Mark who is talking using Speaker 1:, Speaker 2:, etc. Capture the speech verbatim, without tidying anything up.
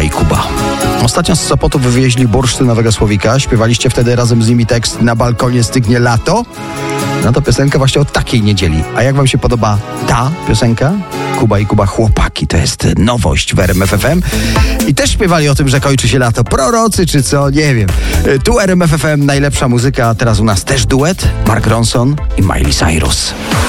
Speaker 1: Kuba i Kuba. Ostatnio z Sopotu wywieźli bursztynowego Słowika. Śpiewaliście wtedy razem z nimi tekst "Na balkonie stygnie lato". No to piosenka właśnie o takiej niedzieli. A jak wam się podoba ta piosenka? Kuba i Kuba chłopaki. To jest nowość w R M F F M. I też śpiewali o tym, że kończy się lato. Prorocy czy co? Nie wiem. Tu R M F F M, najlepsza muzyka. Teraz u nas też duet. Mark Ronson i Miley Cyrus.